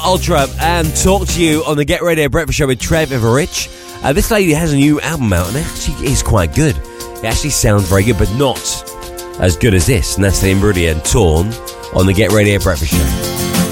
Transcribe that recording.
Ultra and talk to you on the Get Radio Breakfast Show with Trev Everidge. This lady has a new album out and it actually is quite good. It actually sounds very good, but not as good as this. And that's the Imbrudi and Torn on the Get Radio Breakfast Show.